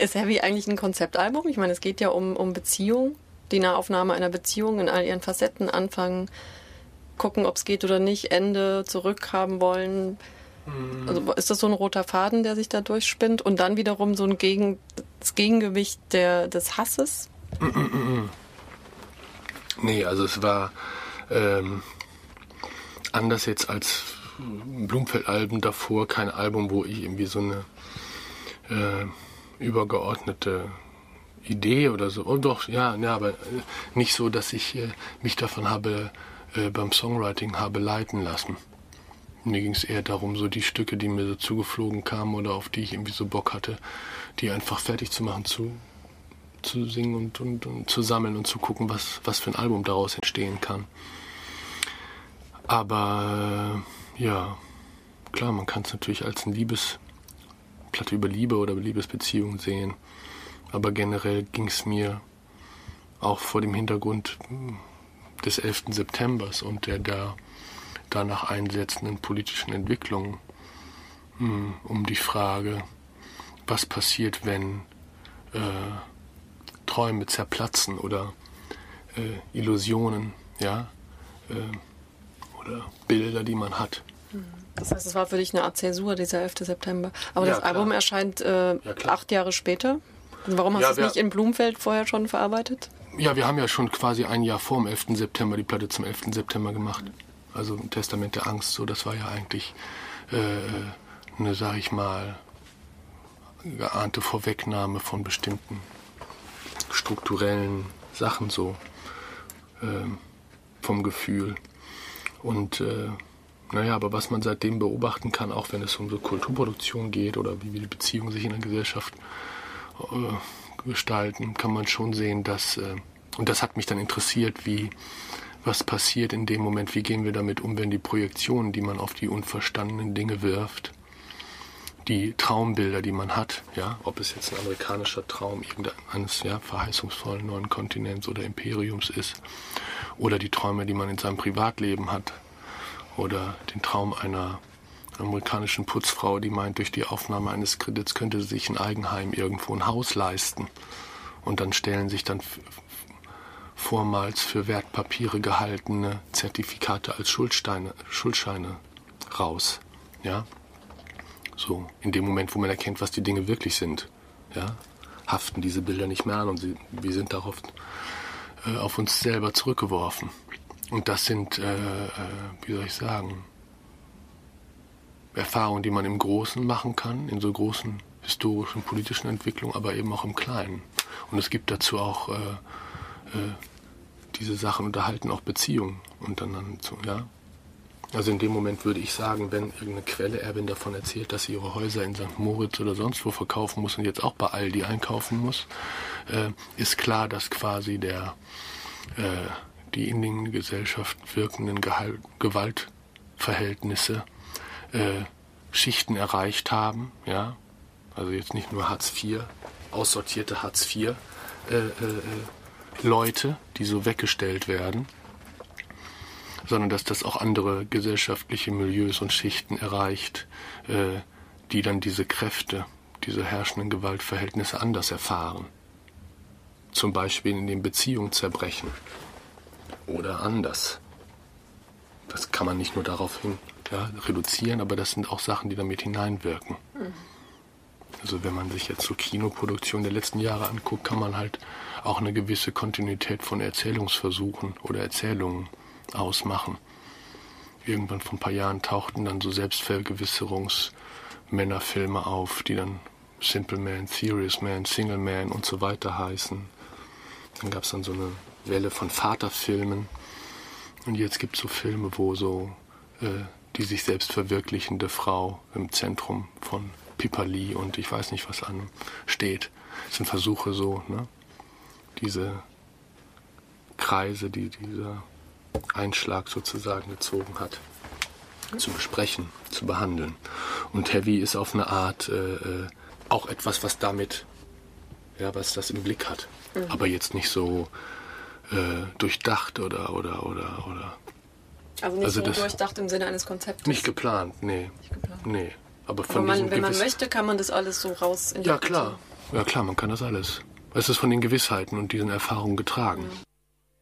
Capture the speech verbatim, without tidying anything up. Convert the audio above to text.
Ist Heavy eigentlich ein Konzeptalbum? Ich meine, es geht ja um, um Beziehung, die Nahaufnahme einer Beziehung in all ihren Facetten, anfangen, gucken, ob es geht oder nicht, Ende, zurückhaben wollen. Mhm. Also ist das so ein roter Faden, der sich da durchspinnt und dann wiederum so ein Gegen, das Gegengewicht der, des Hasses? Mhm. Nee, also es war ähm, anders jetzt als Blumfeld-Alben davor, kein Album, wo ich irgendwie so eine äh, übergeordnete Idee oder so, oh doch, ja, ja, aber nicht so, dass ich äh, mich davon habe äh, beim Songwriting habe leiten lassen. Mir ging es eher darum, so die Stücke, die mir so zugeflogen kamen oder auf die ich irgendwie so Bock hatte, die einfach fertig zu machen, zu, zu singen und, und, und zu sammeln und zu gucken, was, was für ein Album daraus entstehen kann. Aber äh, ja, klar, man kann es natürlich als eine Liebesplatte über Liebe oder Liebesbeziehung sehen. Aber generell ging es mir auch vor dem Hintergrund des elften Septembers und der da danach einsetzenden politischen Entwicklungen um die Frage, was passiert, wenn äh, Träume zerplatzen oder äh, Illusionen, ja, äh, oder Bilder, die man hat. Das heißt, es war für dich eine Art Zäsur, dieser elfte September. Aber Ja, das klar. Album erscheint äh, Ja, klar. acht Jahre später. Und warum hast Ja, du es wir- nicht in Blumfeld vorher schon verarbeitet? Ja, wir haben ja schon quasi ein Jahr vor dem elften September die Platte zum elften September gemacht. Also ein Testament der Angst, so, das war ja eigentlich äh, eine, sag ich mal, geahnte Vorwegnahme von bestimmten strukturellen Sachen, so äh, vom Gefühl. Und äh, naja, aber was man seitdem beobachten kann, auch wenn es um so Kulturproduktion geht oder wie die Beziehungen sich in der Gesellschaft äh, gestalten, kann man schon sehen, dass, äh, und das hat mich dann interessiert, wie, was passiert in dem Moment, wie gehen wir damit um, wenn die Projektionen, die man auf die unverstandenen Dinge wirft, die Traumbilder, die man hat, ja, ob es jetzt ein amerikanischer Traum irgendeines ja, verheißungsvollen neuen Kontinents oder Imperiums ist, oder die Träume, die man in seinem Privatleben hat, oder den Traum einer amerikanischen Putzfrau, die meint, durch die Aufnahme eines Kredits könnte sie sich ein Eigenheim irgendwo, ein Haus leisten. Und dann stellen sich dann f- vormals für Wertpapiere gehaltene Zertifikate als Schuldsteine, Schuldscheine raus. Ja? So, in dem Moment, wo man erkennt, was die Dinge wirklich sind, ja, haften diese Bilder nicht mehr an und sie, wir sind darauf äh, auf uns selber zurückgeworfen. Und das sind, äh, äh, wie soll ich sagen, Erfahrungen, die man im Großen machen kann, in so großen historischen, politischen Entwicklungen, aber eben auch im Kleinen. Und es gibt dazu auch äh, äh, diese Sachen unterhalten auch Beziehungen untereinander. Ja? Also in dem Moment würde ich sagen, wenn irgendeine Quelle Erwin davon erzählt, dass sie ihre Häuser in Sankt Moritz oder sonst wo verkaufen muss und jetzt auch bei Aldi einkaufen muss, äh, ist klar, dass quasi der, äh, die in den Gesellschaft wirkenden Gehalt, Gewaltverhältnisse äh, Schichten erreicht haben. Ja? Also jetzt nicht nur Hartz vier, aussortierte Hartz vier äh, äh, Leute, die so weggestellt werden, sondern dass das auch andere gesellschaftliche Milieus und Schichten erreicht, äh, die dann diese Kräfte, diese herrschenden Gewaltverhältnisse anders erfahren. Zum Beispiel in den Beziehungen zerbrechen oder anders. Das kann man nicht nur darauf hin ja, reduzieren, aber das sind auch Sachen, die damit hineinwirken. Mhm. Also wenn man sich jetzt so Kinoproduktionen der letzten Jahre anguckt, kann man halt auch eine gewisse Kontinuität von Erzählungsversuchen oder Erzählungen ausmachen. Irgendwann vor ein paar Jahren tauchten dann so Selbstvergewisserungs-Männerfilme auf, die dann Simple Man, Serious Man, Single Man und so weiter heißen. Dann gab es dann so eine Welle von Vaterfilmen. Und jetzt gibt es so Filme, wo so äh, die sich selbst verwirklichende Frau im Zentrum von Pippa Lee und ich weiß nicht was an steht. Das sind Versuche so, ne? Diese Kreise, die dieser Einschlag sozusagen gezogen hat, zu besprechen, zu behandeln. Und Heavy ist auf eine Art äh, auch etwas, was damit, ja, was das im Blick hat. Mhm. Aber jetzt nicht so äh, durchdacht oder, oder, oder, oder. Also nicht also so das durchdacht im Sinne eines Konzeptes? Nicht geplant, nee. Nicht geplant. Nee. Aber von Aber man, diesem wenn man gewissen- möchte, kann man das alles so raus Ja, klar. Ja klar, man kann das alles. Es ist von den Gewissheiten und diesen Erfahrungen getragen.